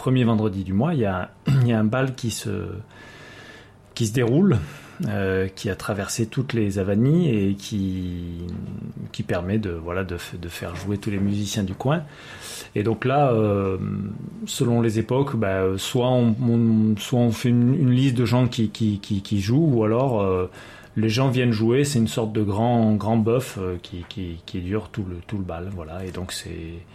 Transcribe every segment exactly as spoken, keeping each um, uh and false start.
premier vendredi du mois, il y a, il y a un bal qui se, qui se déroule, euh, qui a traversé toutes les avanies et qui, qui permet de, voilà, de, de faire jouer tous les musiciens du coin. Et donc là, euh, selon les époques, bah, soit, on, on, soit on fait une, une liste de gens qui, qui, qui, qui jouent, ou alors euh, les gens viennent jouer. C'est une sorte de grand, grand bœuf euh, qui, qui, qui dure tout le, tout le bal. Voilà. Et donc c'est...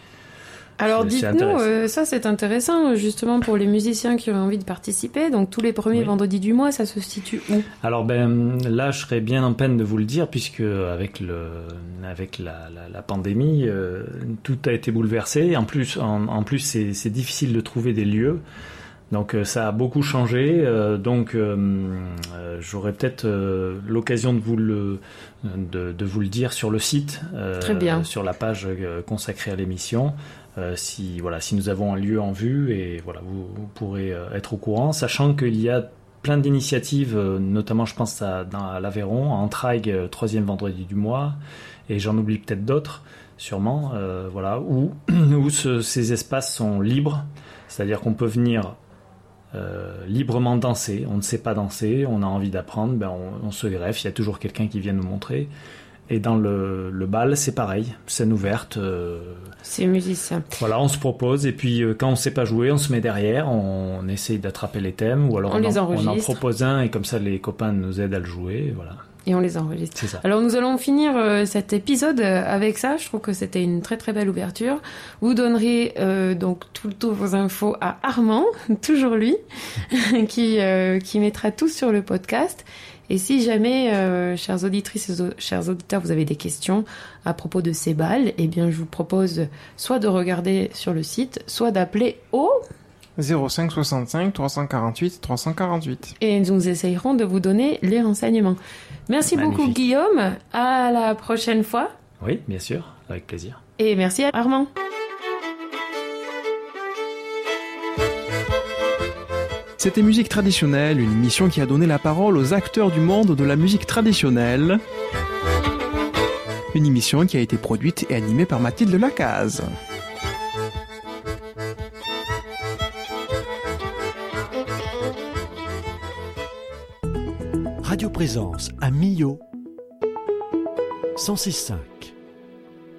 Alors dites-nous, euh, ça c'est intéressant justement pour les musiciens qui auraient envie de participer. Donc tous les premiers oui. vendredis du mois, ça se situe où ? Alors ben là, je serais bien en peine de vous le dire puisque avec le avec la, la, la pandémie, euh, tout a été bouleversé. En plus, en, en plus, c'est, c'est difficile de trouver des lieux. Donc euh, ça a beaucoup changé. Euh, donc euh, euh, j'aurai peut-être euh, l'occasion de vous le de, de vous le dire sur le site, euh, Très bien. sur la page euh, consacrée à l'émission. Euh, si voilà, si nous avons un lieu en vue, et voilà, vous, vous pourrez euh, être au courant, sachant qu'il y a plein d'initiatives, euh, notamment je pense à, dans, à l'Aveyron, à Entraigues, euh, troisième vendredi du mois, et j'en oublie peut-être d'autres, sûrement, euh, voilà, où, où ce, ces espaces sont libres, c'est-à-dire qu'on peut venir euh, librement danser. On ne sait pas danser, on a envie d'apprendre, ben on, on se greffe, il y a toujours quelqu'un qui vient nous montrer. Et dans le, le bal, c'est pareil, scène ouverte. Euh, c'est musicien. Voilà, on se propose, et puis euh, quand on ne sait pas jouer, on se met derrière, on, on essaye d'attraper les thèmes, ou alors on, on, les en, enregistre. on en propose un, et comme ça les copains nous aident à le jouer, voilà. Et on les enregistre. C'est ça. Alors nous allons finir euh, cet épisode avec ça. Je trouve que c'était une très très belle ouverture. Vous donnerez euh, donc toutes vos infos à Armand, toujours lui, qui, euh, qui mettra tout sur le podcast. Et si jamais, euh, chères auditrices et chers auditeurs, vous avez des questions à propos de ces balles, eh bien, je vous propose soit de regarder sur le site, soit d'appeler au zéro cinq soixante-cinq trois cent quarante-huit trois cent quarante-huit. Et nous essayerons de vous donner les renseignements. Merci Magnifique. beaucoup, Guillaume. À la prochaine fois. Oui, bien sûr, avec plaisir. Et merci à Armand. C'était Musique traditionnelle, une émission qui a donné la parole aux acteurs du monde de la musique traditionnelle. Une émission qui a été produite et animée par Mathilde Lacaze. Radio Présence à Millau, cent six virgule cinq.